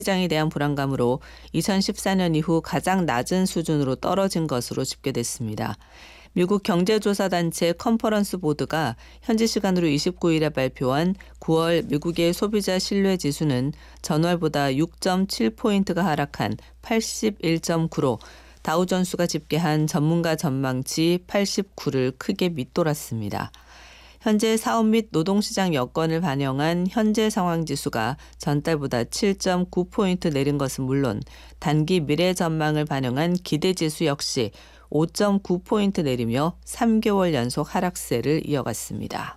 시장에 대한 불안감으로 2014년 이후 가장 낮은 수준으로 떨어진 것으로 집계됐습니다. 미국 경제조사단체 컨퍼런스 보드가 현지 시간으로 29일에 발표한 9월 미국의 소비자 신뢰지수는 전월보다 6.7포인트가 하락한 81.9로 다우존스가 집계한 전문가 전망치 89를 크게 밑돌았습니다. 현재 사업 및 노동시장 여건을 반영한 현재 상황 지수가 전달보다 7.9포인트 내린 것은 물론 단기 미래 전망을 반영한 기대 지수 역시 5.9포인트 내리며 3개월 연속 하락세를 이어갔습니다.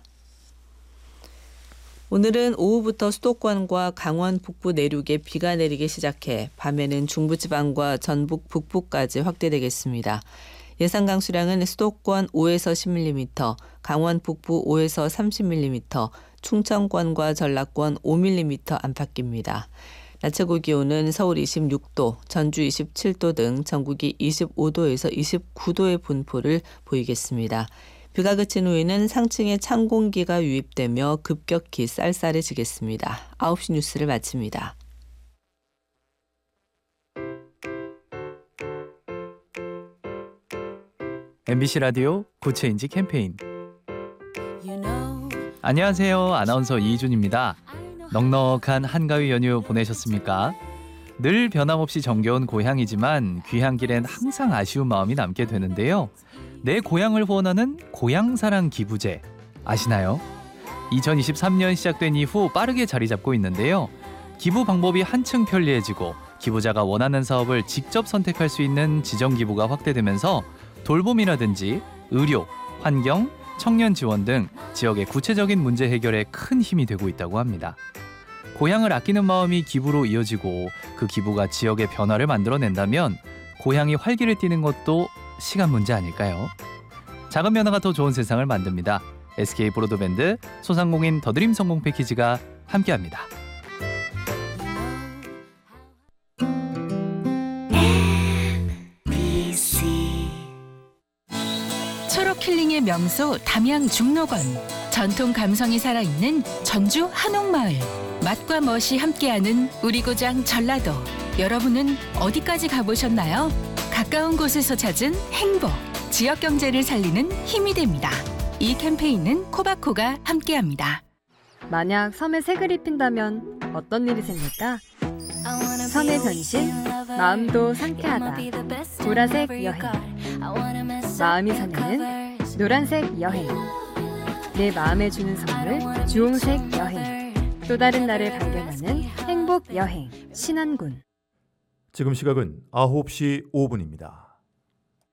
오늘은 오후부터 수도권과 강원 북부 내륙에 비가 내리기 시작해 밤에는 중부지방과 전북 북부까지 확대되겠습니다. 예상 강수량은 수도권 5에서 10mm, 강원 북부 5에서 30mm, 충청권과 전라권 5mm 안팎입니다. 낮 최고 기온은 서울 26도, 전주 27도 등 전국이 25도에서 29도의 분포를 보이겠습니다. 비가 그친 후에는 상층에 찬 공기가 유입되며 급격히 쌀쌀해지겠습니다. 9시 뉴스를 마칩니다. MBC 라디오 구체인지 캠페인. 안녕하세요. 아나운서 이희준입니다. 넉넉한 한가위 연휴 보내셨습니까? 늘 변함없이 정겨운 고향이지만 귀향 길엔 항상 아쉬운 마음이 남게 되는데요. 내 고향을 후원하는 고향사랑 기부제 아시나요? 2023년 시작된 이후 빠르게 자리 잡고 있는데요. 기부 방법이 한층 편리해지고 기부자가 원하는 사업을 직접 선택할 수 있는 지정 기부가 확대되면서 돌봄이라든지 의료, 환경, 청년 지원 등 지역의 구체적인 문제 해결에 큰 힘이 되고 있다고 합니다. 고향을 아끼는 마음이 기부로 이어지고 그 기부가 지역의 변화를 만들어낸다면 고향이 활기를 띠는 것도 시간 문제 아닐까요? 작은 변화가 더 좋은 세상을 만듭니다. SK 브로드밴드 소상공인 더드림 성공 패키지가 함께합니다. 초록 힐링의 명소 담양 중록원, 전통 감성이 살아있는 전주 한옥마을, 맛과 멋이 함께하는 우리 고장 전라도. 여러분은 어디까지 가보셨나요? 가까운 곳에서 찾은 행복, 지역 경제를 살리는 힘이 됩니다. 이 캠페인은 코바코가 함께합니다. 만약 섬에 색을 입힌다면 어떤 일이 생길까? 섬의 변신, 마음도 상쾌하다. 보라색 여행. 마음이 설레는 노란색 여행. 내 마음에 주는 선물 주홍색 여행. 또 다른 나를 발견하는 행복 여행 신안군. 지금 시각은 9시 5분입니다.